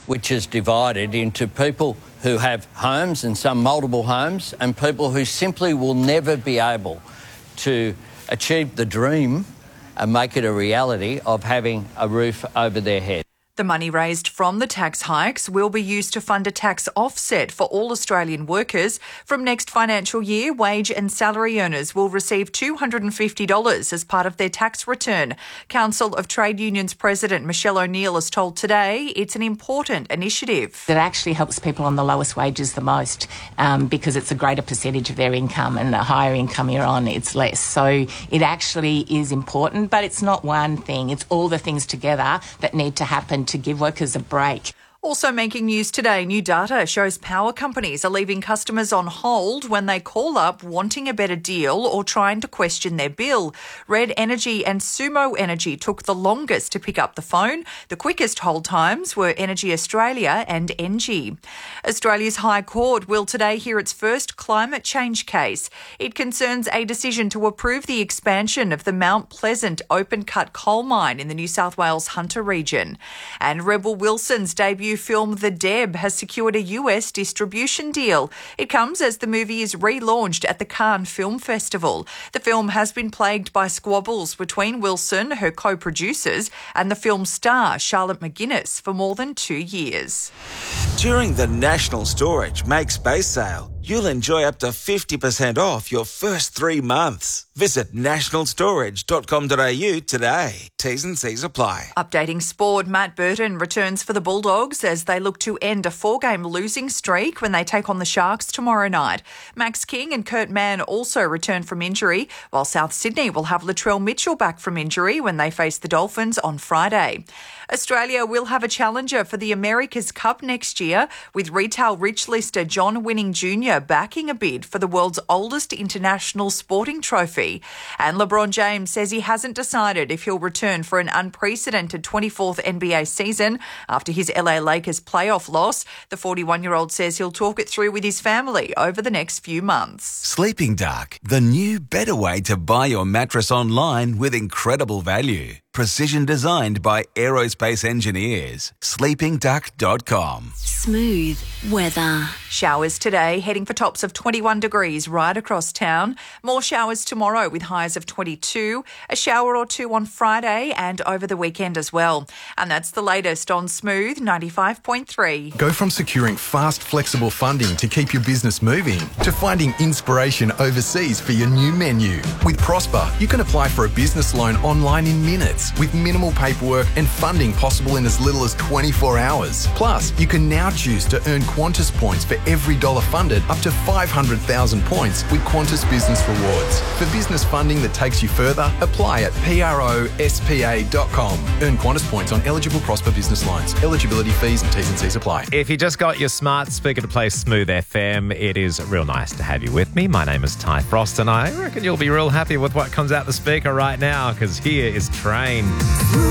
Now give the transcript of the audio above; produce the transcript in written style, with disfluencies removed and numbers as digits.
which is divided into people who have homes and some multiple homes and people who simply will never be able to achieve the dream and make it a reality of having a roof over their head. The money raised from the tax hikes will be used to fund a tax offset for all Australian workers. From next financial year, wage and salary earners will receive $250 as part of their tax return. Council of Trade Unions President Michelle O'Neill has told Today it's an important initiative. It actually helps people on the lowest wages the most because it's a greater percentage of their income, and the higher income you're on, it's less. So it actually is important, but it's not one thing. It's all the things together that need to happen to give workers a break. Also making news today, new data shows power companies are leaving customers on hold when they call up wanting a better deal or trying to question their bill. Red Energy and Sumo Energy took the longest to pick up the phone. The quickest hold times were Energy Australia and Engie. Australia's High Court will today hear its first climate change case. It concerns a decision to approve the expansion of the Mount Pleasant open-cut coal mine in the New South Wales Hunter region. And Rebel Wilson's debut film The Deb has secured a US distribution deal. It comes as the movie is relaunched at the Cannes Film Festival. The film has been plagued by squabbles between Wilson, her co-producers, and the film's star Charlotte McGuinness for more than 2 years. During the National Storage Make Space sale, you'll enjoy up to 50% off your first 3 months. Visit nationalstorage.com.au today. T's and C's apply. Updating sport, Matt Burton returns for the Bulldogs as they look to end a 4-game losing streak when they take on the Sharks tomorrow night. Max King and Kurt Mann also return from injury, while South Sydney will have Latrell Mitchell back from injury when they face the Dolphins on Friday. Australia will have a challenger for the America's Cup next year, with retail rich lister John Winning Jr. backing a bid for the world's oldest international sporting trophy. And LeBron James says he hasn't decided if he'll return for an unprecedented 24th NBA season after his LA Lakers playoff loss. The 41-year-old says he'll talk it through with his family over the next few months. Sleeping Duck, the new better way to buy your mattress online with incredible value. Precision designed by aerospace engineers. sleepingduck.com. Smooth weather. Showers today, heading for tops of 21 degrees right across town. More showers tomorrow with highs of 22. A shower or two on Friday and over the weekend as well. And that's the latest on Smooth 95.3. Go from securing fast, flexible funding to keep your business moving to finding inspiration overseas for your new menu. With Prosper, you can apply for a business loan online in minutes with minimal paperwork and funding possible in as little as 24 hours. Plus, you can now choose to earn Qantas points for every dollar funded up to 500,000 points with Qantas Business Rewards. For business funding that takes you further, apply at prospa.com. Earn Qantas points on eligible Prosper business loans. Eligibility fees and T's and C's apply. If you just got your smart speaker to play Smooth FM, it is real nice to have you with me. My name is Ty Frost and I reckon you'll be real happy with what comes out the speaker right now because here is Train.